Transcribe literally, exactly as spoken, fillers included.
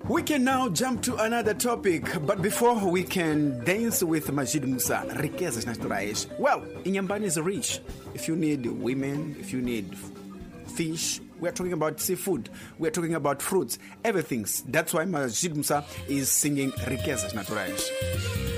We can now jump to another topic, but before we can dance with Majid Musa, riquezas naturais. Well, Inhambane is rich. If you need women, if you need fish, we are talking about seafood, we are talking about fruits, everything. That's why Majid Musa is singing riquezas naturais.